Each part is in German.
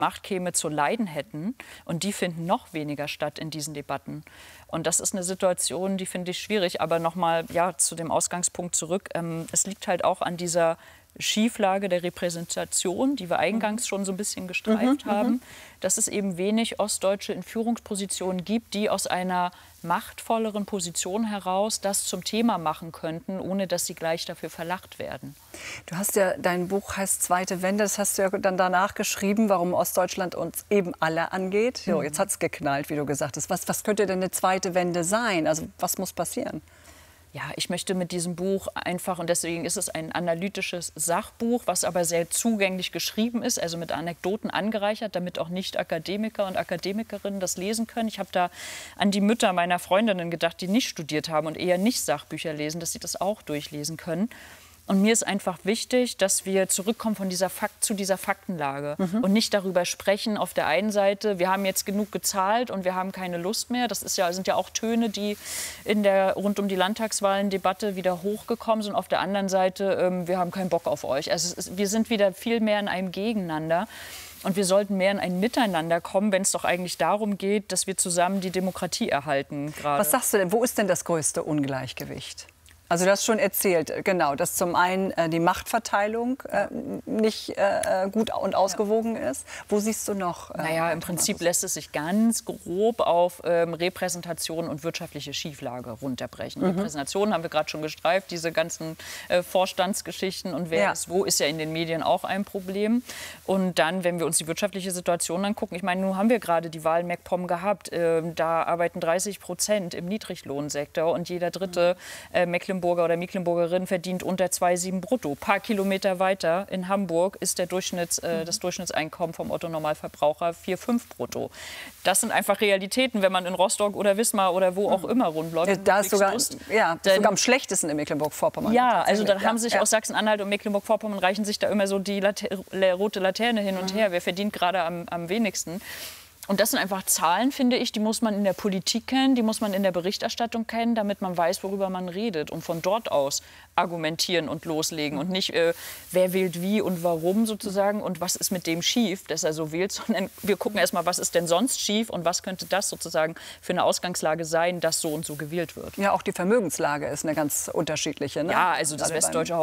Macht käme, zu leiden hätten. Und die finden noch weniger statt in diesen Debatten. Und das ist eine Situation, die finde ich schwierig. Aber nochmal zu dem Ausgangspunkt zurück. Es liegt halt auch an dieser Schieflage der Repräsentation, die wir eingangs schon so ein bisschen gestreift haben, dass es eben wenig Ostdeutsche in Führungspositionen gibt, die aus einer machtvolleren Position heraus das zum Thema machen könnten, ohne dass sie gleich dafür verlacht werden. Du hast ja, dein Buch heißt Zweite Wende, das hast du ja dann danach geschrieben, warum Ostdeutschland uns eben alle angeht. So, jetzt hat es geknallt, wie du gesagt hast. Was könnte denn eine zweite Wende sein? Also was muss passieren? Ja, ich möchte mit diesem Buch einfach, und deswegen ist es ein analytisches Sachbuch, was aber sehr zugänglich geschrieben ist, also mit Anekdoten angereichert, damit auch Nicht-Akademiker und Akademikerinnen das lesen können. Ich habe da an die Mütter meiner Freundinnen gedacht, die nicht studiert haben und eher nicht Sachbücher lesen, dass sie das auch durchlesen können. Und mir ist einfach wichtig, dass wir zurückkommen von zu dieser Faktenlage und nicht darüber sprechen, auf der einen Seite, wir haben jetzt genug gezahlt und wir haben keine Lust mehr. Das sind ja auch Töne, die in der rund um die Landtagswahlen-Debatte wieder hochgekommen sind. Auf der anderen Seite, wir haben keinen Bock auf euch. Also wir sind wieder viel mehr in einem Gegeneinander. Und wir sollten mehr in ein Miteinander kommen, wenn es doch eigentlich darum geht, dass wir zusammen die Demokratie erhalten. Gerade. Was sagst du denn, wo ist denn das größte Ungleichgewicht? Also du hast schon erzählt, genau, dass zum einen die Machtverteilung nicht gut und ausgewogen ist. Wo siehst du noch? Naja, im Prinzip lässt es sich ganz grob auf Repräsentation und wirtschaftliche Schieflage runterbrechen. Repräsentation haben wir gerade schon gestreift, diese ganzen Vorstandsgeschichten und wer ist wo, ist ja in den Medien auch ein Problem. Und dann, wenn wir uns die wirtschaftliche Situation angucken, ich meine, nun haben wir gerade die Wahl MacPom gehabt, da arbeiten 30% im Niedriglohnsektor und jeder dritte Mecklenburger oder Mecklenburgerin verdient unter 2,7 brutto. Ein paar Kilometer weiter in Hamburg ist das Durchschnittseinkommen vom Otto-Normalverbraucher 4,5 brutto. Das sind einfach Realitäten, wenn man in Rostock oder Wismar oder wo auch immer rundläuft. Da ist sogar am schlechtesten in Mecklenburg-Vorpommern. Ja, also da haben sich aus Sachsen-Anhalt und Mecklenburg-Vorpommern reichen sich da immer so die rote Laterne hin und her. Wer verdient gerade am wenigsten? Und das sind einfach Zahlen, finde ich, die muss man in der Politik kennen, die muss man in der Berichterstattung kennen, damit man weiß, worüber man redet. Und von dort aus argumentieren und loslegen. Und nicht, wer wählt wie und warum sozusagen und was ist mit dem schief, dass er so wählt. Sondern wir gucken erst mal, was ist denn sonst schief und was könnte das sozusagen für eine Ausgangslage sein, dass so und so gewählt wird. Ja, auch die Vermögenslage ist eine ganz unterschiedliche. Ne? Ja, also das westdeutsche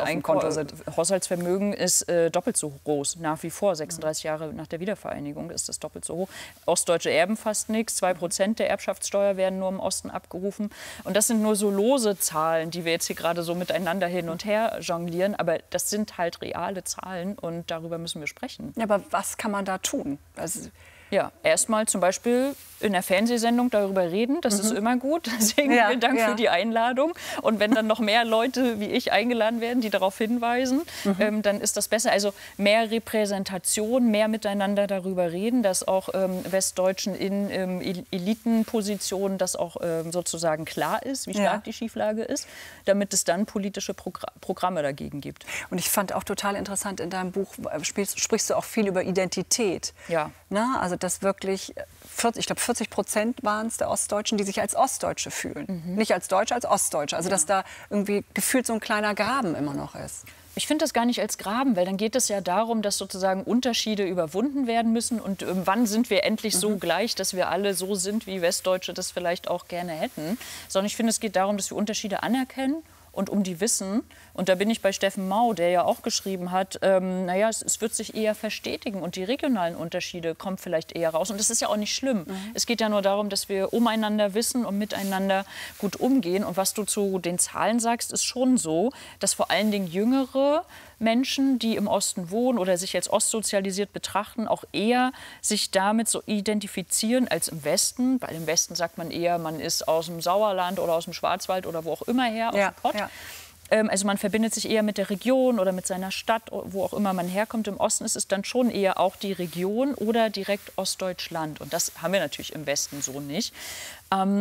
Haushaltsvermögen ist doppelt so groß, nach wie vor. 36 Jahre nach der Wiedervereinigung ist das doppelt so hoch. Ostdeutsche erben fast nichts. 2% der Erbschaftssteuer werden nur im Osten abgerufen. Und das sind nur so lose Zahlen, die wir jetzt hier gerade so miteinander hin und her jonglieren. Aber das sind halt reale Zahlen und darüber müssen wir sprechen. Ja, aber was kann man da tun? Also ja, erstmal zum Beispiel in der Fernsehsendung darüber reden, das ist immer gut. Deswegen vielen Dank für die Einladung. Und wenn dann noch mehr Leute wie ich eingeladen werden, die darauf hinweisen, dann ist das besser. Also mehr Repräsentation, mehr miteinander darüber reden, dass auch Westdeutschen in Elitenpositionen das auch sozusagen klar ist, wie stark die Schieflage ist, damit es dann politische Programme dagegen gibt. Und ich fand auch total interessant, in deinem Buch sprichst du auch viel über Identität. Ja. Na, also dass wirklich, ich glaube 40% waren es der Ostdeutschen, die sich als Ostdeutsche fühlen. Nicht als Deutsche, als Ostdeutsche. Also dass da irgendwie gefühlt so ein kleiner Graben immer noch ist. Ich finde das gar nicht als Graben, weil dann geht es ja darum, dass sozusagen Unterschiede überwunden werden müssen. Und wann sind wir endlich so gleich, dass wir alle so sind, wie Westdeutsche das vielleicht auch gerne hätten. Sondern ich finde, es geht darum, dass wir Unterschiede anerkennen und um die wissen. Und da bin ich bei Steffen Mau, der ja auch geschrieben hat, naja, es wird sich eher verstetigen und die regionalen Unterschiede kommen vielleicht eher raus. Und das ist ja auch nicht schlimm. Es geht ja nur darum, dass wir umeinander wissen und miteinander gut umgehen. Und was du zu den Zahlen sagst, ist schon so, dass vor allen Dingen jüngere Menschen, die im Osten wohnen oder sich als ostsozialisiert betrachten, auch eher sich damit so identifizieren als im Westen. Weil im Westen sagt man eher, man ist aus dem Sauerland oder aus dem Schwarzwald oder wo auch immer her, aus dem Pott. Ja. Also man verbindet sich eher mit der Region oder mit seiner Stadt, wo auch immer man herkommt. Im Osten ist es dann schon eher auch die Region oder direkt Ostdeutschland. Und das haben wir natürlich im Westen so nicht.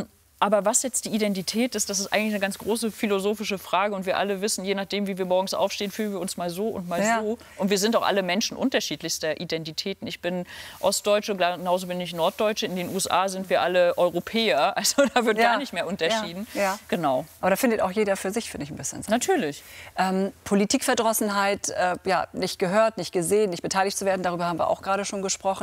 Aber was jetzt die Identität ist, das ist eigentlich eine ganz große philosophische Frage. Und wir alle wissen, je nachdem, wie wir morgens aufstehen, fühlen wir uns mal so und mal so. Und wir sind auch alle Menschen unterschiedlichster Identitäten. Ich bin Ostdeutsche, genauso bin ich Norddeutsche. In den USA sind wir alle Europäer. Also da wird gar nicht mehr unterschieden. Genau. Aber da findet auch jeder für sich, finde ich, ein bisschen. Natürlich. Politikverdrossenheit, nicht gehört, nicht gesehen, nicht beteiligt zu werden, darüber haben wir auch gerade schon gesprochen.